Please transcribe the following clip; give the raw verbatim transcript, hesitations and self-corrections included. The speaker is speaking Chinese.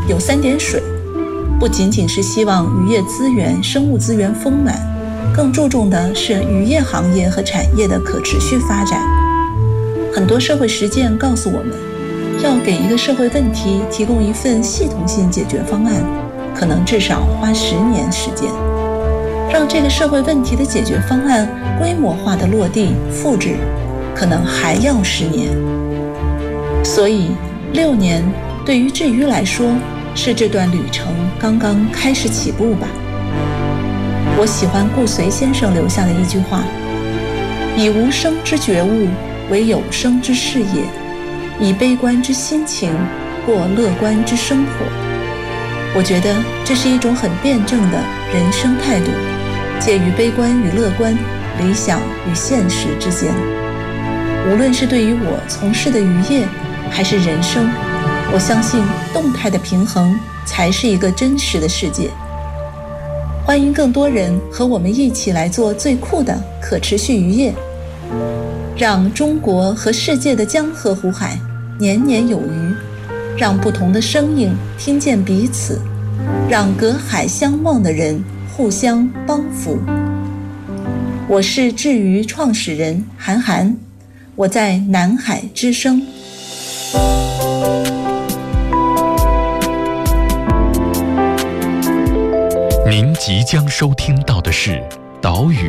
有三点水，不仅仅是希望渔业资源、生物资源丰满，更注重的是渔业行业和产业的可持续发展。很多社会实践告诉我们，要给一个社会问题提供一份系统性解决方案，可能至少花十年时间。让这个社会问题的解决方案规模化的落地复制，可能还要十年。所以六年对于志瑜来说，是这段旅程刚刚开始起步吧。我喜欢顾随先生留下的一句话：以无声之觉悟为有声之事业，以悲观之心情过乐观之生活。我觉得这是一种很辩证的人生态度，介于悲观与乐观、理想与现实之间。无论是对于我从事的渔业还是人生，我相信动态的平衡才是一个真实的世界。欢迎更多人和我们一起来做最酷的可持续渔业，让中国和世界的江河湖海年年有余，让不同的声音听见彼此，让隔海相望的人互相帮扶。我是志瑜创始人韩寒，我在南海之声。 您即将收听到的是岛屿